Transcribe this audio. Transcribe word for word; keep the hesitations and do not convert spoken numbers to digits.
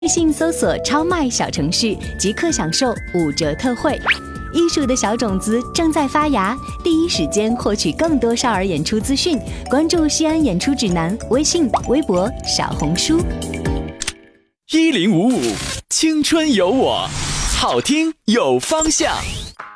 微信搜索超卖小程序即刻享受五折特惠。艺术的小种子正在发芽，第一时间获取更多少儿演出资讯，关注西安演出指南微信、微博、小红书。 一零五五青春有我，好听有方向。